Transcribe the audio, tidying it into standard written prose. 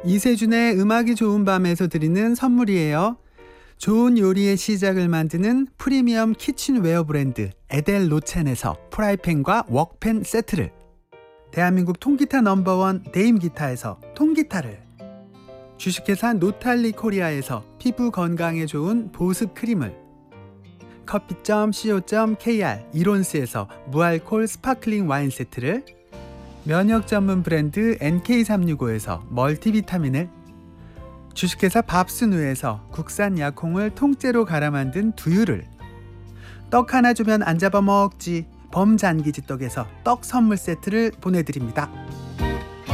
이세준의 음악이 좋은 밤에서 드리는 선물이에요. 좋은 요리의 시작을 만드는 프리미엄 키친웨어 브랜드 에델 로첸에서 프라이팬과 웍팬 세트를, 대한민국 통기타 넘버원 네임기타에서 통기타를, 주식회사 노탈리 코리아에서 피부 건강에 좋은 보습 크림을, 커피.co.kr 이론스에서 무알콜 스파클링 와인 세트를, 면역 전문 브랜드 NK365에서 멀티비타민을, 주식회사 밥순우에서 국산 약콩을 통째로 갈아 만든 두유를, 떡 하나 주면 안 잡아먹지 범잔기지 떡에서 떡 선물 세트를 보내드립니다.